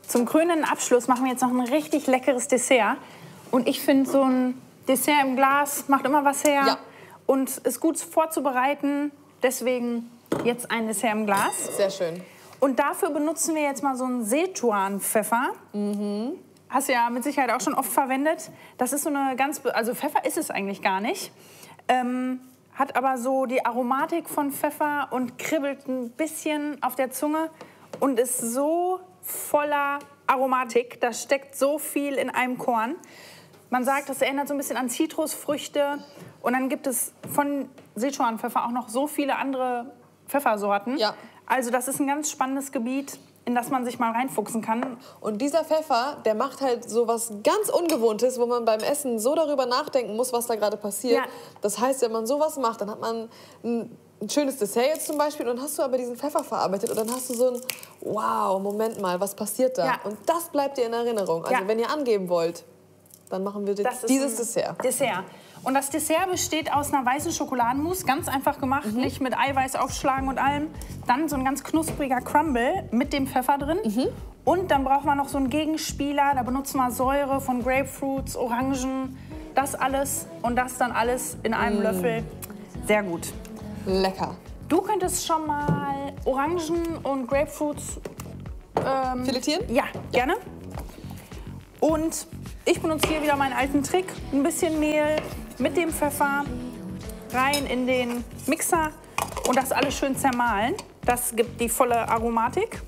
zum krönenden Abschluss machen wir jetzt noch ein richtig leckeres Dessert. Und ich finde, so ein Dessert im Glas macht immer was her. Ja. Und ist gut vorzubereiten. Deswegen jetzt ein Dessert im Glas. Sehr schön. Und dafür benutzen wir jetzt mal so einen Szechuan-Pfeffer. Hast du ja mit Sicherheit auch schon oft verwendet. Das ist so eine also Pfeffer ist es eigentlich gar nicht. Hat aber so die Aromatik von Pfeffer und kribbelt ein bisschen auf der Zunge und ist so voller Aromatik. Da steckt so viel in einem Korn. Man sagt, das erinnert so ein bisschen an Zitrusfrüchte. Und dann gibt es von Szechuan-Pfeffer auch noch so viele andere Pfeffersorten. Ja. Also das ist ein ganz spannendes Gebiet, in das man sich mal reinfuchsen kann. Und dieser Pfeffer, der macht halt so was ganz Ungewohntes, wo man beim Essen so darüber nachdenken muss, was da gerade passiert. Ja. Das heißt, wenn man sowas macht, dann hat man ein schönes Dessert jetzt zum Beispiel und dann hast du aber diesen Pfeffer verarbeitet und dann hast du so ein wow, Moment mal, was passiert da? Ja. Und das bleibt dir in Erinnerung. Also Ja. wenn ihr angeben wollt, dann machen wir dieses Dessert. Und das Dessert besteht aus einer weißen Schokoladenmousse, ganz einfach gemacht, nicht mit Eiweiß aufschlagen und allem. Dann so ein ganz knuspriger Crumble mit dem Pfeffer drin. Und dann braucht man noch so einen Gegenspieler, da benutzen wir Säure von Grapefruits, Orangen, das alles und das dann alles in einem Löffel. Sehr gut. Lecker. Du könntest schon mal Orangen und Grapefruits Filetieren? ja, gerne. Und ich benutze hier wieder meinen alten Trick. Ein bisschen Mehl mit dem Pfeffer rein in den Mixer und das alles schön zermahlen. Das gibt die volle Aromatik.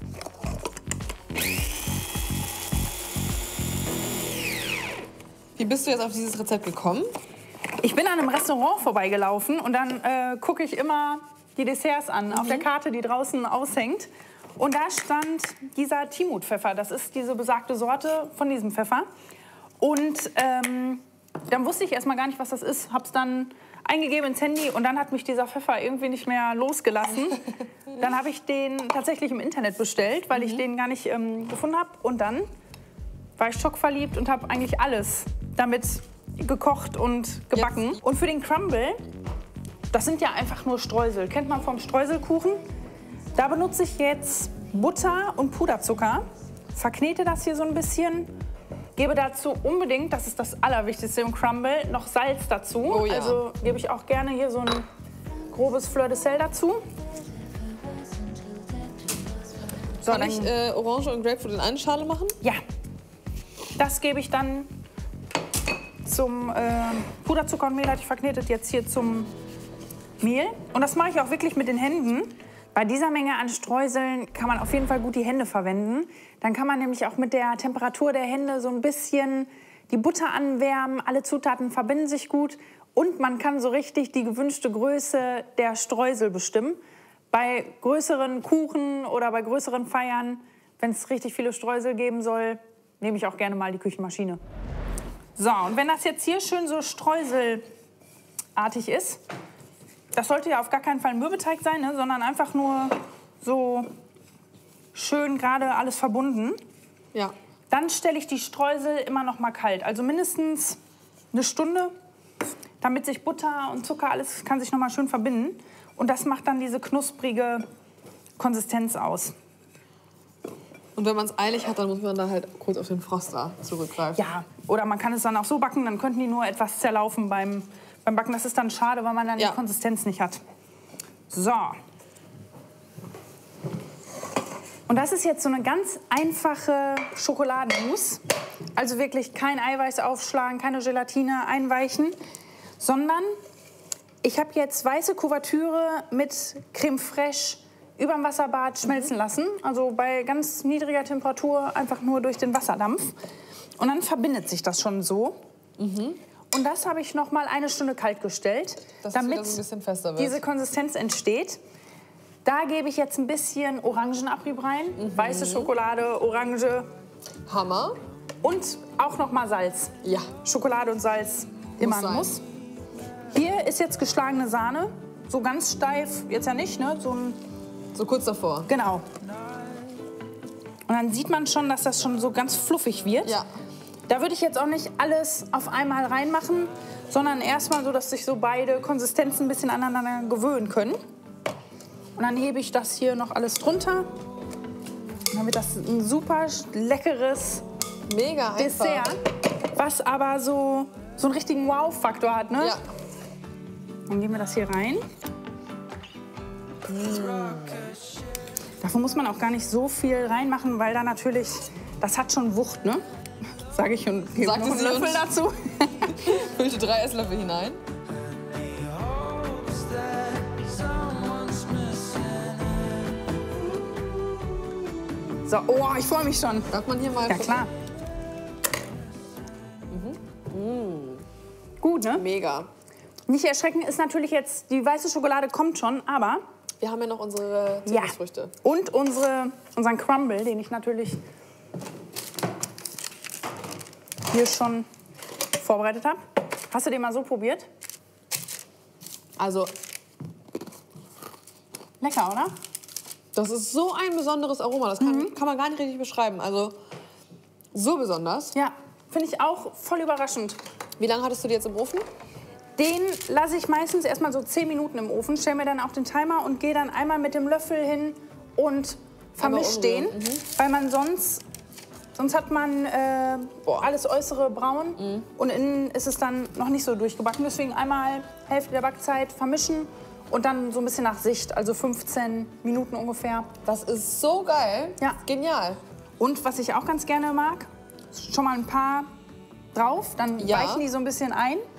Wie bist du jetzt auf dieses Rezept gekommen? Ich bin an einem Restaurant vorbeigelaufen und dann gucke ich immer die Desserts an auf der Karte, die draußen aushängt. Und da stand dieser Timut-Pfeffer. Das ist diese besagte Sorte von diesem Pfeffer. Und dann wusste ich erstmal gar nicht, was das ist. Hab's dann eingegeben ins Handy und dann hat mich dieser Pfeffer irgendwie nicht mehr losgelassen. Dann habe ich den tatsächlich im Internet bestellt, weil ich den gar nicht gefunden habe. Und dann war ich schockverliebt und habe eigentlich alles damit gekocht und gebacken. Und für den Crumble, das sind ja einfach nur Streusel. Kennt man vom Streuselkuchen? Da benutze ich jetzt Butter und Puderzucker, verknete das hier so ein bisschen, gebe dazu unbedingt, das ist das Allerwichtigste im Crumble, noch Salz dazu. Oh ja. Also gebe ich auch gerne hier so ein grobes Fleur de Sel dazu. So, Kann ich Orange und Grapefruit in eine Schale machen? Ja, das gebe ich dann zum Puderzucker und Mehl, hatte ich verknetet, jetzt hier zum Mehl. Und das mache ich auch wirklich mit den Händen. Bei dieser Menge an Streuseln kann man auf jeden Fall gut die Hände verwenden. Dann kann man nämlich auch mit der Temperatur der Hände so ein bisschen die Butter anwärmen. Alle Zutaten verbinden sich gut. Und man kann so richtig die gewünschte Größe der Streusel bestimmen. Bei größeren Kuchen oder bei größeren Feiern, wenn es richtig viele Streusel geben soll, nehme ich auch gerne mal die Küchenmaschine. So, und wenn das jetzt hier schön so streuselartig ist, das sollte ja auf gar keinen Fall ein Mürbeteig sein, ne, sondern einfach nur so schön gerade alles verbunden. Ja. Dann stelle ich die Streusel immer noch mal kalt, also mindestens eine Stunde, damit sich Butter und Zucker, alles kann sich noch mal schön verbinden. Und das macht dann diese knusprige Konsistenz aus. Und wenn man es eilig hat, dann muss man da halt kurz auf den Froster zurückgreifen. Ja, oder man kann es dann auch so backen, dann könnten die nur etwas zerlaufen beim Backen. Das ist dann schade, weil man dann die Konsistenz nicht hat. So. Und das ist jetzt so eine ganz einfache Schokoladenmousse. Also wirklich kein Eiweiß aufschlagen, keine Gelatine einweichen, sondern ich habe jetzt weiße Kuvertüre mit Creme fraiche über dem Wasserbad schmelzen lassen. Also bei ganz niedriger Temperatur einfach nur durch den Wasserdampf. Und dann verbindet sich das schon so. Und das habe ich noch mal eine Stunde kalt gestellt, damit ein bisschen fester wird. diese Konsistenz entsteht. Da gebe ich jetzt ein bisschen Orangenabrieb rein. Weiße Schokolade, Orange. Hammer. Und auch noch mal Salz. Ja. Schokolade und Salz, immer ein Muss. Hier ist jetzt geschlagene Sahne. So ganz steif, jetzt ja nicht, ne? So kurz davor. Genau. Und dann sieht man schon, dass das schon so ganz fluffig wird. Ja. Da würde ich jetzt auch nicht alles auf einmal reinmachen, sondern erstmal so, dass sich so beide Konsistenzen ein bisschen aneinander gewöhnen können. Und dann hebe ich das hier noch alles drunter. Und Dann wird das ein super leckeres Mega einfach. Dessert, was aber so einen richtigen Wow-Faktor hat, ne? Ja. Dann geben wir das hier rein. Davon muss man auch gar nicht so viel reinmachen, weil da natürlich, das hat schon Wucht, ne? Sage ich und gebe noch Sagte einen sie Löffel und dazu. füllte 3 Esslöffel hinein. So, oh, ich freue mich schon. Darf man hier mal Ja, gucken? klar. Gut, ne? Mega. Nicht erschrecken ist natürlich jetzt, die weiße Schokolade kommt schon, aber Wir haben ja noch unsere ja. Zitrusfrüchte. Und unseren Crumble, den ich natürlich hier schon vorbereitet habe. Hast du den mal so probiert? Also, Lecker, oder? das ist so ein besonderes Aroma. Das kann man gar nicht richtig beschreiben. Also, so besonders. Ja, finde ich auch voll überraschend. Wie lange hattest du die jetzt im Ofen? Den lasse ich meistens erstmal so 10 Minuten im Ofen, stelle mir dann auf den Timer und gehe dann einmal mit dem Löffel hin und vermische den, weil man sonst hat man alles Äußere braun und innen ist es dann noch nicht so durchgebacken. Deswegen einmal Hälfte der Backzeit vermischen und dann so ein bisschen nach Sicht, also 15 Minuten ungefähr. Das ist so geil. Ja. Genial. Und was ich auch ganz gerne mag, schon mal ein paar drauf, dann Ja. weichen die so ein bisschen ein.